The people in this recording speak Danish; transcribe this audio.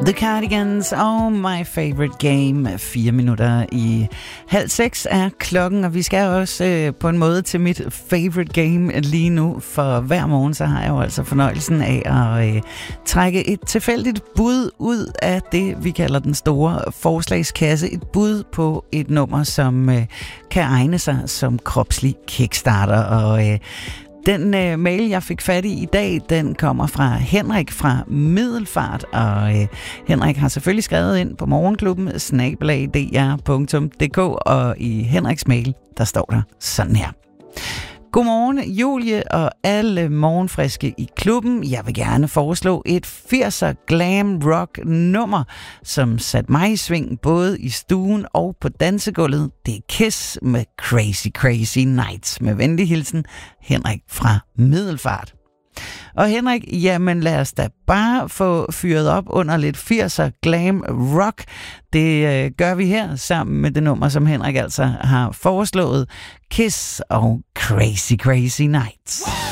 The Cardigans og My Favorite Game. 4 minutter i 5:30 er klokken, og vi skal også på en måde til mit favorite game lige nu. For hver morgen, så har jeg jo altså fornøjelsen af at trække et tilfældigt bud ud af det, vi kalder den store forslagskasse. Et bud på et nummer, som kan egne sig som kropslig kickstarter. Og den mail, jeg fik fat i dag, den kommer fra Henrik fra Middelfart, og Henrik har selvfølgelig skrevet ind på morgenklubben @dr.dk, og i Henriks mail, der står der sådan her. Godmorgen, Julie og alle morgenfriske i klubben. Jeg vil gerne foreslå et 80'er glam rock nummer, som satte mig i sving både i stuen og på dansegulvet. Det er Kiss med Crazy Crazy Nights. Med venlig hilsen, Henrik fra Middelfart. Og Henrik, jamen lad os da bare få fyret op under lidt 80'er glam rock. Det gør vi her sammen med det nummer, som Henrik altså har foreslået. Kiss og Crazy Crazy Nights.